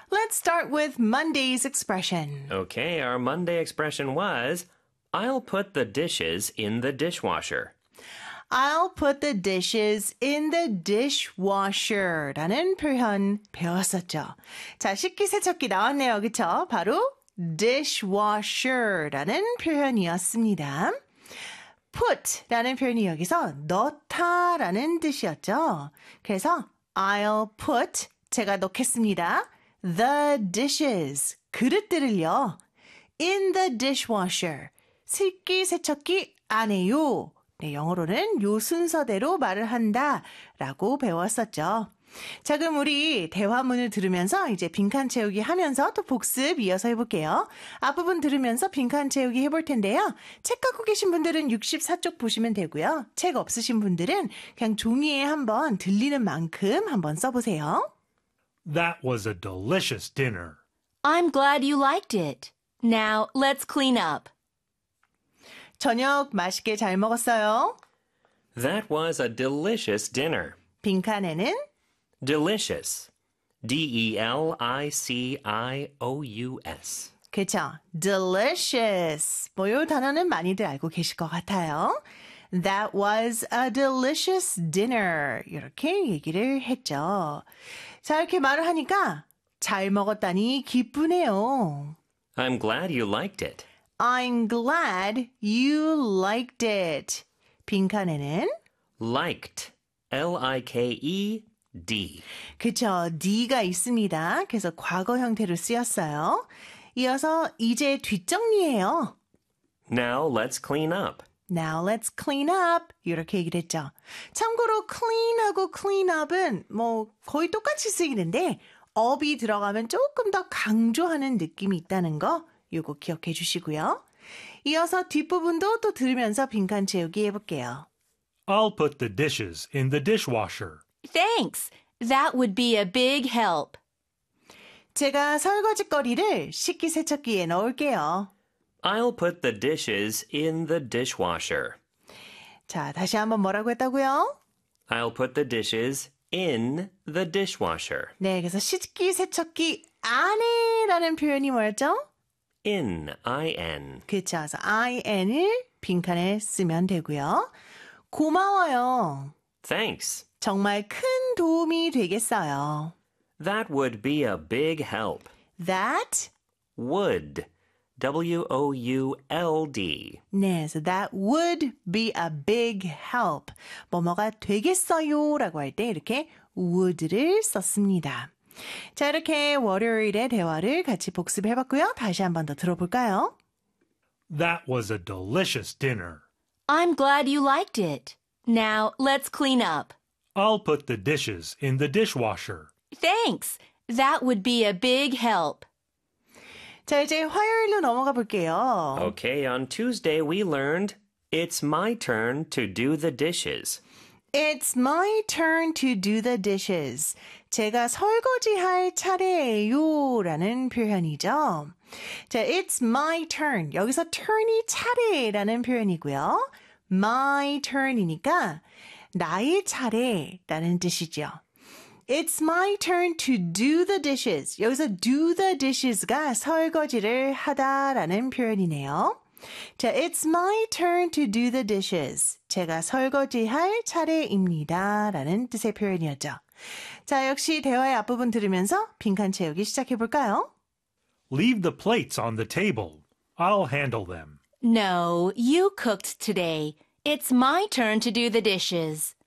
Let's start with Monday's expression. Okay, our Monday expression was, I'll put the dishes in the dishwasher. I'll put the dishes in the dishwasher 라는 표현 배웠었죠. 자, 식기세척기 나왔네요. 그쵸? 바로 dishwasher 라는 표현이었습니다. put 라는 표현이 여기서 넣다 라는 뜻이었죠. 그래서 I'll put, 제가 넣겠습니다. The dishes, 그릇들을요. In the dishwasher, 식기세척기 안에요. 네, 영어로는 요 순서대로 말을 한다 라고 배웠었죠. 자, 그럼 우리 대화문을 들으면서 이제 빈칸 채우기 하면서 또 복습 이어서 해볼게요. 앞부분 들으면서 빈칸 채우기 해볼 텐데요. 책 갖고 계신 분들은 64쪽 보시면 되고요. 책 없으신 분들은 그냥 종이에 한번 들리는 만큼 한번 써보세요. That was a delicious dinner. I'm glad you liked it. Now, let's clean up. 저녁 맛있게 잘 먹었어요. That was a delicious dinner. 빈칸에는 Delicious. D-E-L-I-C-I-O-U-S. 그쵸? delicious. 뭐 요 단어는 많이들 알고 계실 것 같아요. That was a delicious dinner. 이렇게 얘기를 했죠. 자, 이렇게 말을 하니까 잘 먹었다니 기쁘네요. I'm glad you liked it. I'm glad you liked it. 빈칸에는 Liked. L-I-K-E-D. 그쵸. D가 있습니다. 그래서 과거 형태로 쓰였어요. 이어서 이제 뒷정리해요. Now let's clean up. Now let's clean up. 이렇게 얘기를 했죠. 참고로 clean하고 clean up은 뭐 거의 똑같이 쓰이는데 up이 들어가면 조금 더 강조하는 느낌이 있다는 거 요거 기억해 주시고요. 이어서 뒷부분도 또 들으면서 빈칸 채우기 해볼게요. I'll put the dishes in the dishwasher. Thanks. That would be a big help. 제가 설거지거리를 식기세척기에 넣을게요. I'll put the dishes in the dishwasher. 자, 다시 한번 뭐라고 했다고요? I'll put the dishes in the dishwasher. 네, 그래서 식기세척기 안에라는 표현이 뭐였죠? In, I-N. 그쵸. 그래서 in을 빈칸에 쓰면 되고요. 고마워요. Thanks. 정말 큰 도움이 되겠어요. That would be a big help. That, Would. W-O-U-L-D. 네, so that would be a big help. 뭐뭐가 되겠어요 라고 할 때 이렇게 would를 썼습니다. 자, 이렇게 월요일의 대화를 같이 복습해봤고요. 다시 한 번 더 들어볼까요? That was a delicious dinner. I'm glad you liked it. Now, let's clean up. I'll put the dishes in the dishwasher. Thanks. That would be a big help. 자, 이제 화요일로 넘어가 볼게요. Okay, on Tuesday we learned it's my turn to do the dishes. It's my turn to do the dishes. 제가 설거지할 차례예요 라는 표현이죠. 자, it's my turn. 여기서 turn이 차례라는 표현이고요. my turn이니까 나의 차례라는 뜻이죠. It's my turn to do the dishes. 여기서 do the dishes가 설거지를 하다라는 표현이네요. 자, it's my turn to do the dishes. 제가 설거지할 차례입니다. 라는 뜻의 표현이었죠. 자, 역시 대화의 앞부분 들으면서 빈칸 채우기 시작해볼까요? Leave the plates on the table. I'll handle them. No, you cooked today. It's my turn to do the dishes.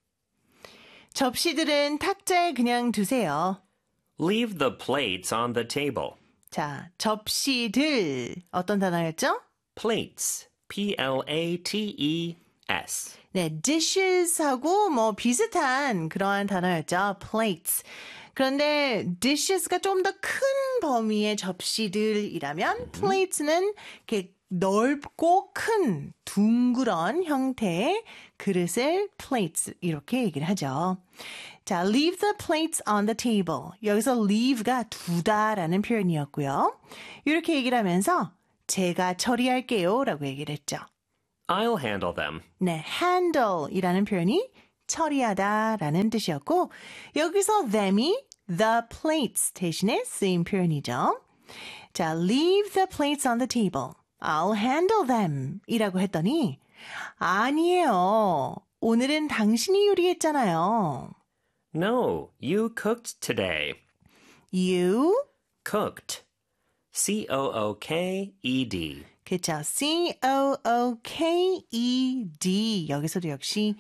접시들은 탁자에 그냥 두세요. Leave the plates on the table. 자, 접시들 어떤 단어였죠? Plates. P-L-A-T-E-S. 네, dishes하고 뭐 비슷한 그러한 단어였죠. plates. 그런데 dishes가 좀 더 큰 범위의 접시들이라면 plates는 이렇게 넓고 큰 둥그런 형태의 그릇을 plates 이렇게 얘기를 하죠. 자, leave the plates on the table. 여기서 leave가 두다라는 표현이었고요. 이렇게 얘기를 하면서 제가 처리할게요 라고 얘기를 했죠. I'll handle them. 네, handle이라는 표현이 처리하다라는 뜻이었고 여기서 them이 the plates 대신에 쓰인 표현이죠. 자, leave the plates on the table. I'll handle them 이라고 했더니 아니에요. 오늘은 당신이 요리했잖아요. No, you cooked today. You Cooked. C-O-O-K-E-D. 그쵸. C-O-O-K-E-D. 여기서도 역시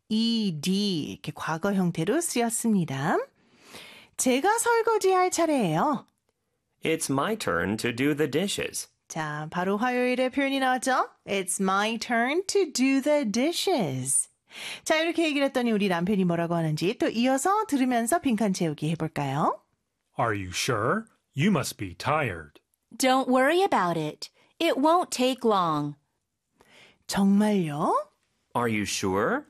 ED 이렇게 과거 형태로 쓰였습니다. 제가 설거지할 차례예요. It's my turn to do the dishes. 자, 바로 화요일에 표현이 나왔죠? It's my turn to do the dishes. 자, 이렇게 얘기를 했더니 우리 남편이 뭐라고 하는지 또 이어서 들으면서 빈칸 채우기 해볼까요? Are you sure? You must be tired. Don't worry about it. It won't take long. 정말요? Are you sure?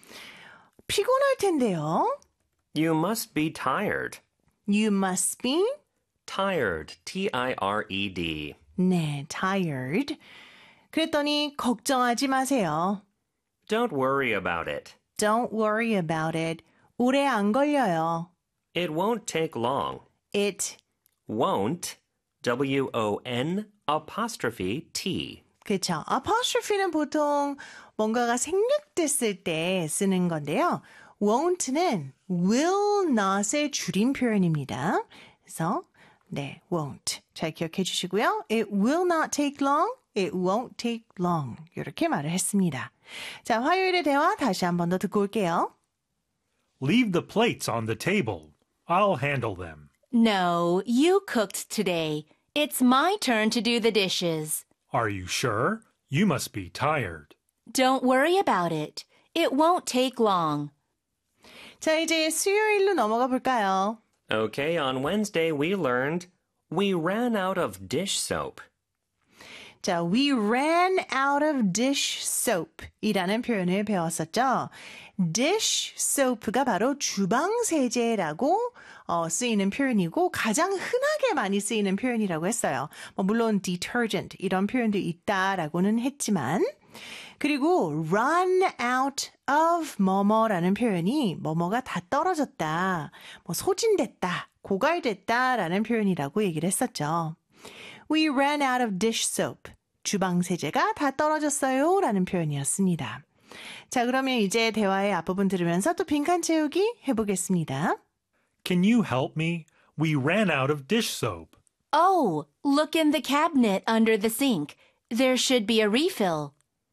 피곤할 텐데요. You must be tired. You must be Tired. T-I-R-E-D. 네, tired. 그랬더니 걱정하지 마세요. Don't worry about it. Don't worry about it. 오래 안 걸려요. It won't take long. It Won't. W-O-N apostrophe T. 그쵸. apostrophe는 보통 뭔가가 생략됐을 때 쓰는 건데요. won't는 will not의 줄임 표현입니다. 그래서 네, won't. 잘 기억해 주시고요. It will not take long. It won't take long. 이렇게 말을 했습니다. 자, 화요일의 대화 다시 한 번 더 듣고 올게요. Leave the plates on the table. I'll handle them. No, you cooked today. It's my turn to do the dishes. Are you sure? You must be tired. Don't worry about it. It won't take long. 자, 이제 수요일로 넘어가 볼까요? Okay, on Wednesday we learned we ran out of dish soap. 자, we ran out of dish soap 이라는 표현을 배웠었죠. dish soap가 바로 주방 세제라고 쓰이는 표현이고 가장 흔하게 많이 쓰이는 표현이라고 했어요. 물론 detergent 이런 표현도 있다라고는 했지만 그리고 run out of 뭐뭐라는 표현이 뭐뭐가 다 떨어졌다, 소진됐다, 고갈됐다라는 표현이라고 얘기를 했었죠. We ran out of dish soap. 주방 세제가 다 떨어졌어요 라는 표현이었습니다. 자, 그러면 이제 대화의 앞부분 들으면서 또 빈칸 채우기 해보겠습니다. Can you help me? We ran out of dish soap. Oh, look in the cabinet under the sink. There should be a refill.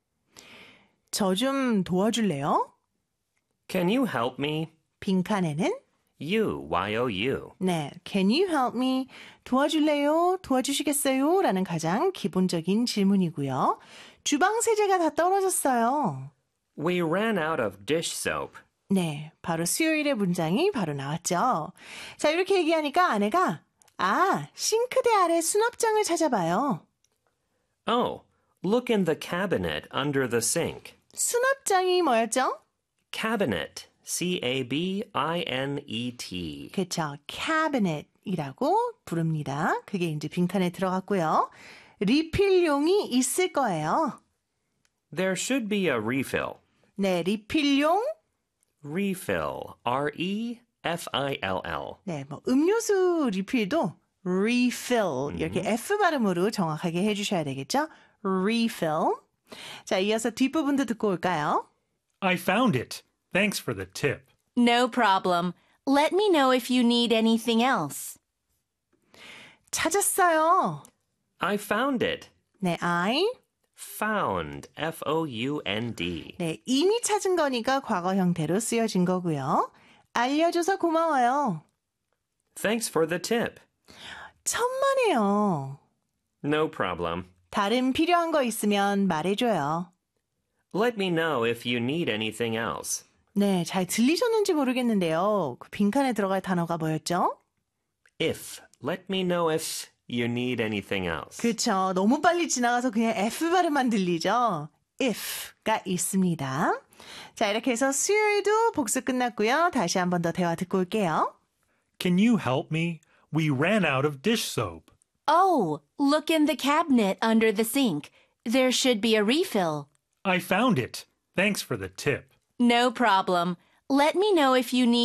저 좀 도와줄래요? Can you help me? 빈칸에는 You, Y-O-U. 네, can you help me? 도와줄래요? 도와주시겠어요? 라는 가장 기본적인 질문이고요. 주방 세제가 다 떨어졌어요. We ran out of dish soap. 네, 바로 수요일의 문장이 바로 나왔죠. 자, 이렇게 얘기하니까 아내가 싱크대 아래 수납장을 찾아봐요. Oh, look in the cabinet under the sink. 수납장이 뭐였죠? Cabinet. C-A-B-I-N-E-T. 그쵸, cabinet이라고 부릅니다. 그게 이제 빈칸에 들어갔고요. 리필용이 있을 거예요. There should be a refill. 네, 리필용. Refill. R-E-F-I-L-L. 네, 음료수 리필도 refill 이렇게 F 발음으로 정확하게 해주셔야 되겠죠? refill. 자, 이어서 뒷부분도 듣고 올까요? I found it. Thanks for the tip. No problem. Let me know if you need anything else. 찾았어요. I found it. 네, I. Found. F-O-U-N-D. 네, 이미 찾은 거니까 과거 형태로 쓰여진 거고요. 알려줘서 고마워요. Thanks for the tip. 천만에요. No problem. 다른 필요한 거 있으면 말해줘요. Let me know if you need anything else. 네, 잘 들리셨는지 모르겠는데요. 그 빈칸에 들어갈 단어가 뭐였죠? If. Let me know if you need anything else. 그렇죠. 너무 빨리 지나가서 그냥 F 발음만 들리죠? if가 있습니다. 자, 이렇게 해서 수요일도 복습 끝났고요. 다시 한 번 더 대화 듣고 올게요. Can you help me? We ran out of dish soap. Oh, look in the cabinet under the sink. There should be a refill. I found it. Thanks for the tip. No problem. Let me know if you need